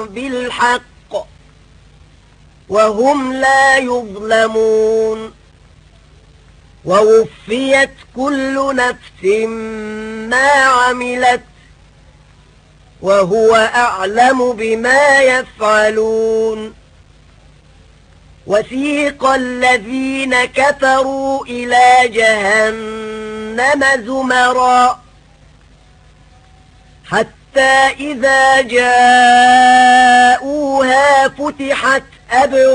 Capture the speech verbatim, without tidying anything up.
بالحق وهم لا يظلمون ووفيت كل نفس ما عملت وهو أعلم بما يفعلون وسيق الذين كفروا إلى جهنم زمرا حتى إذا جاءوها فتحت أبوابها